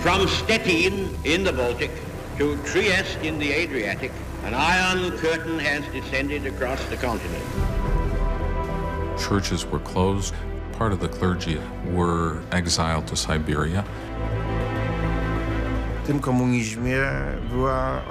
From Stettin in the Baltic to Trieste in the Adriatic, an iron curtain has descended across the continent. Churches were closed. Part of the clergy were exiled to Siberia. W tym komunizmie była